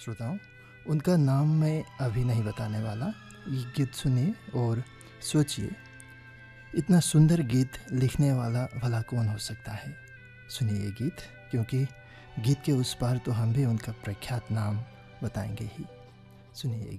श्रोताओं, उनका नाम मैं अभी नहीं बताने वाला। ये गीत सुनिए और सोचिए, इतना सुंदर गीत लिखने वाला भला कौन हो सकता है। सुनिए ये गीत, क्योंकि गीत के उस पार तो हम भी उनका प्रख्यात नाम बताएंगे ही। सुनिए ये गीत।